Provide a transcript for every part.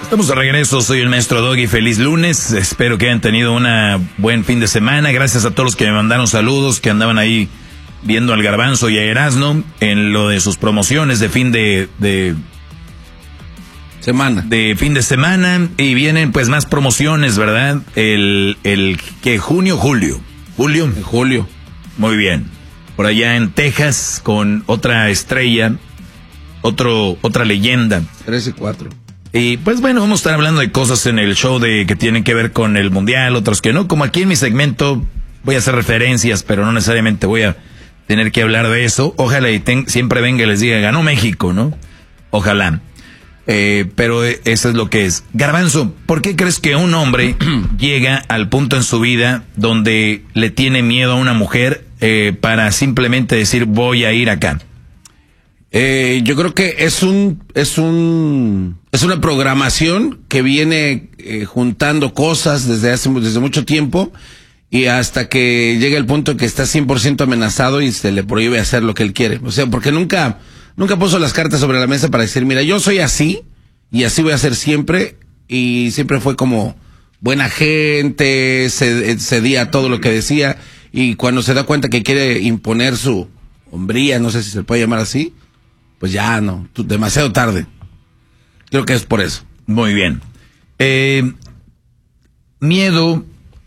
Estamos de regreso, soy el maestro Doggy, feliz lunes, espero que hayan tenido un buen fin de semana, gracias a todos los que me mandaron saludos, que andaban ahí viendo al Garbanzo y a Erasno en lo de sus promociones de fin de semana, y vienen pues más promociones, ¿verdad? El que julio, muy bien, por allá en Texas con otra estrella, otra leyenda. 3 y 4. Y pues bueno, vamos a estar hablando de cosas en el show que tienen que ver con el mundial, otros que no. Como aquí en mi segmento voy a hacer referencias, pero no necesariamente voy a tener que hablar de eso. Ojalá y siempre venga y les diga, ganó México, ¿no? Ojalá. Pero eso es lo que es. Garbanzo, ¿por qué crees que un hombre llega al punto en su vida donde le tiene miedo a una mujer para simplemente decir voy a ir acá? Yo creo que es una programación que viene juntando cosas desde mucho tiempo, y hasta que llega el punto que está 100% amenazado y se le prohíbe hacer lo que él quiere. O sea, porque nunca puso las cartas sobre la mesa para decir, mira, yo soy así y así voy a ser siempre, y siempre fue como buena gente, cedía a todo lo que decía, y cuando se da cuenta que quiere imponer su hombría, no sé si se le puede llamar así, pues ya no, demasiado tarde. Creo que es por eso. Muy bien. Miedo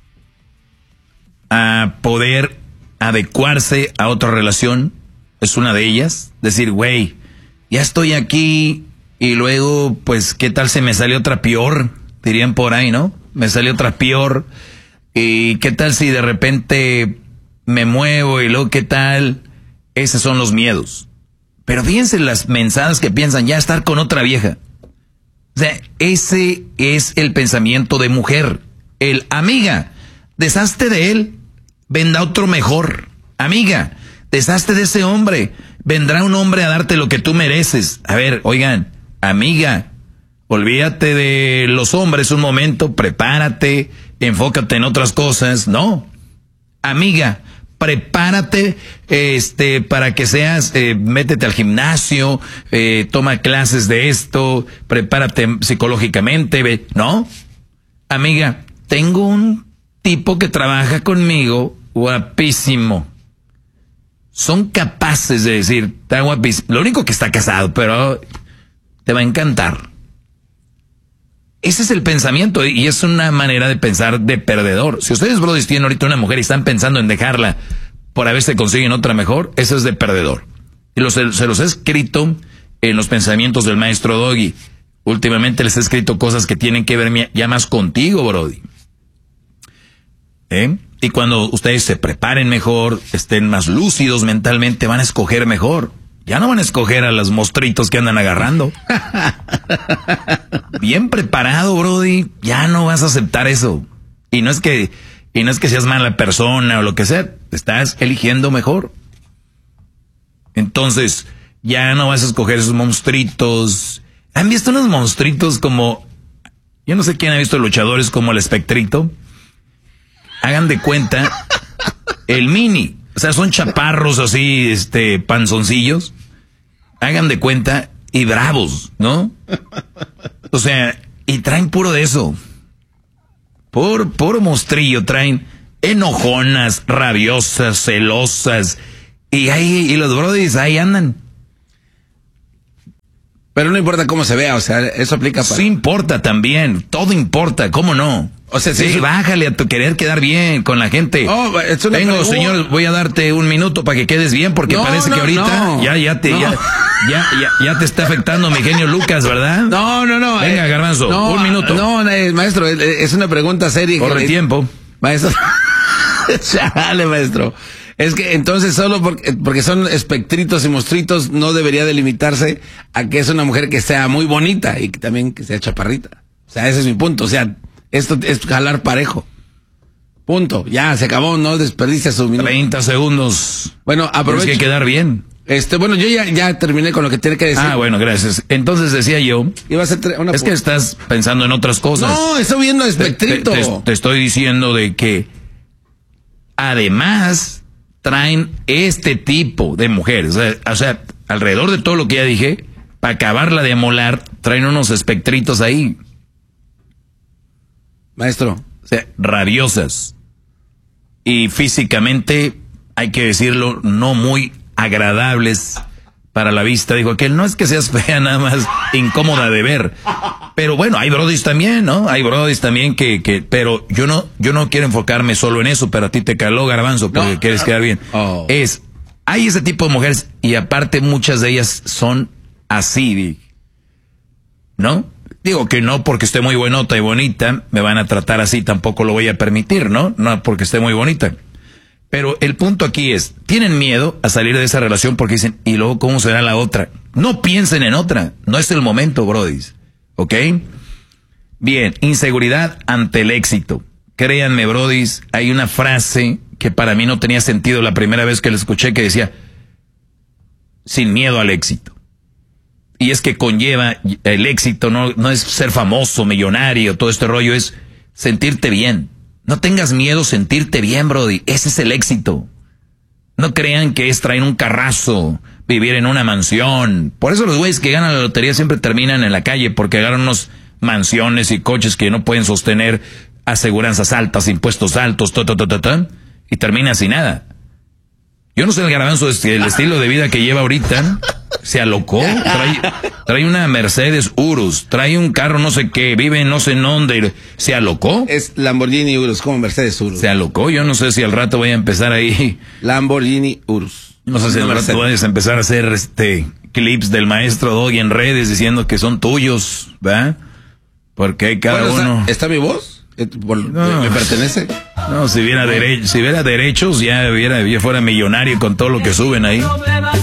a poder adecuarse a otra relación es una de ellas. Decir, güey, ya estoy aquí y luego, pues, ¿qué tal se me salió otra peor? Dirían por ahí, ¿no? Me salió otra peor. ¿Y qué tal si de repente me muevo y luego qué tal? Esos son los miedos. Pero fíjense las mensadas que piensan ya estar con otra vieja. O sea, ese es el pensamiento de mujer. Amiga, deshazte de él, vendrá otro mejor. Amiga, deshazte de ese hombre, vendrá un hombre a darte lo que tú mereces. A ver, oigan, amiga, olvídate de los hombres un momento, prepárate, enfócate en otras cosas. No, amiga, prepárate para que seas, métete al gimnasio, toma clases de esto, prepárate psicológicamente, ¿no? Amiga, tengo un tipo que trabaja conmigo, guapísimo. Son capaces de decir, está guapísimo. Lo único que está casado, pero te va a encantar. Ese es el pensamiento, y es una manera de pensar de perdedor. Si ustedes, brothers, tienen ahorita una mujer y están pensando en dejarla por a ver si consiguen otra mejor, eso es de perdedor. Y se los he escrito en los pensamientos del maestro Doggy. Últimamente les he escrito cosas que tienen que ver ya más contigo, brody. Y cuando ustedes se preparen mejor, estén más lúcidos mentalmente, van a escoger mejor. Ya no van a escoger a los mostritos que andan agarrando. Bien preparado, brody, ya no vas a aceptar eso. Y no es que seas mala persona o lo que sea, estás eligiendo mejor. Entonces, ya no vas a escoger esos monstruitos. ¿Han visto unos monstruitos como, yo no sé quién ha visto luchadores como el Espectrito? Hagan de cuenta el mini. O sea, son chaparros así, panzoncillos. Hagan de cuenta y bravos, ¿no? O sea, y traen puro de eso. Puro mostrillo traen. Enojonas, rabiosas, celosas. Y los brodis ahí andan. Pero no importa cómo se vea, o sea, eso aplica para... Sí importa también, todo importa, ¿cómo no? O sea, sí, bájale a tu querer quedar bien con la gente. Vengo, señor, voy a darte un minuto para que quedes bien, porque parece que ahorita ya te está afectando mi genio Lucas, ¿verdad? No. Venga, Garbanzo, un minuto. No, maestro, es una pregunta seria. Corre tiempo. Maestro, chale, maestro. Es que entonces solo porque son espectritos y mostritos no debería delimitarse a que es una mujer que sea muy bonita y que también que sea chaparrita. O sea, ese es mi punto. O sea, esto es jalar parejo. Punto. Ya, se acabó, no desperdicia su minuto. 30 segundos. Bueno, aprovecho. Tienes que quedar bien. Bueno, yo ya terminé con lo que tiene que decir. Ah, bueno, gracias. Entonces decía yo, iba a ser es que estás pensando en otras cosas. No, estoy viendo espectrito. Te estoy diciendo de que además traen este tipo de mujeres. O sea, alrededor de todo lo que ya dije, para acabarla de molar, traen unos espectritos ahí. Maestro. O sea, rabiosas. Y físicamente, hay que decirlo, no muy agradables para la vista. Dijo aquel, no es que seas fea, nada más incómoda de ver. Pero bueno, hay brodis también, ¿no? Hay brodis también pero yo no quiero enfocarme solo en eso, pero a ti te caló, Garbanzo, porque quieres quedar bien. Hay ese tipo de mujeres, y aparte muchas de ellas son así, ¿no? Digo que no porque esté muy buenota y bonita, me van a tratar así, tampoco lo voy a permitir, ¿no? No porque esté muy bonita. Pero el punto aquí es, tienen miedo a salir de esa relación porque dicen, ¿y luego cómo será la otra? No piensen en otra, no es el momento, brodis, ¿ok? Bien, inseguridad ante el éxito. Créanme, brodis, hay una frase que para mí no tenía sentido la primera vez que la escuché, que decía, sin miedo al éxito. Y es que conlleva, el éxito no es ser famoso, millonario, todo este rollo, es sentirte bien. No tengas miedo sentirte bien, brody. Ese es el éxito. No crean que es traer un carrazo, vivir en una mansión. Por eso los güeyes que ganan la lotería siempre terminan en la calle, porque agarran unos mansiones y coches que no pueden sostener, aseguranzas altas, impuestos altos, y terminan sin nada. Yo no sé el Garbanzo, el estilo de vida que lleva ahorita. Se alocó, trae una Mercedes Urus, trae un carro no sé qué, vive no sé en dónde, se alocó. Es Lamborghini Urus, como Mercedes Urus. Se alocó, yo no sé si al rato voy a empezar ahí. Lamborghini Urus. No sé si al rato vayas a empezar a hacer clips del maestro Doggy en redes diciendo que son tuyos, ¿verdad? Porque cada uno... ¿Está mi voz? ¿Me pertenece? No, si viera derechos, ya fuera millonario con todo lo que suben ahí.